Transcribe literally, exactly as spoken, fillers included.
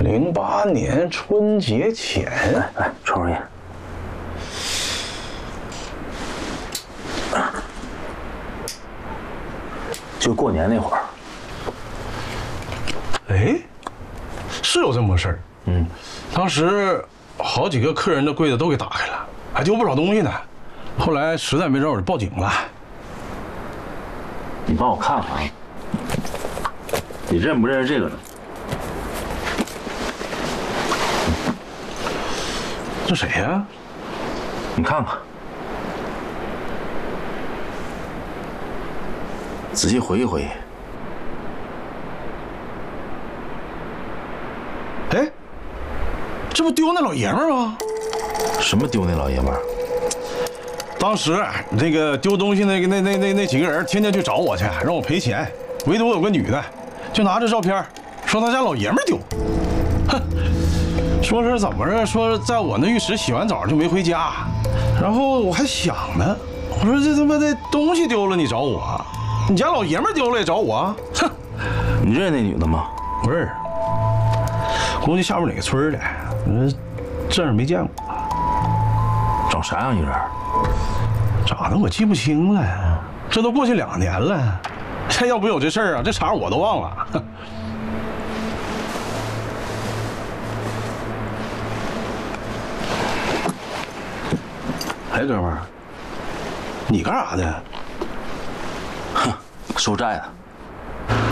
零八年春节前， 来来，抽根烟。就过年那会儿。 哎，是有这么个事儿。 嗯， 当时好几个客人的柜子都给打开了，还丢不少东西呢。后来实在没招，我就报警了。 你帮我看看啊，你认不认识这个人？ 这谁呀？ 你看看，仔细回忆回忆。 哎，这不丢那老爷们儿吗？ 什么丢那老爷们儿？ 当时那个丢东西那个那那那那几个人天天去找我去，让我赔钱。唯独有个女的，就拿着照片说他家老爷们儿丢。哼，说是怎么着？说在我那浴室洗完澡就没回家。然后我还想呢，我说这他妈的东西丢了你找我，你家老爷们儿丢了也找我？哼， 你认识那女的吗？ 不认识。估计下边哪个村的，我这儿没见过。 长啥样一人？ 长得我记不清了，这都过去两年了。这要不有这事儿啊，这茬我都忘了。哎，哥们儿，你干啥的？ 哼，收债的。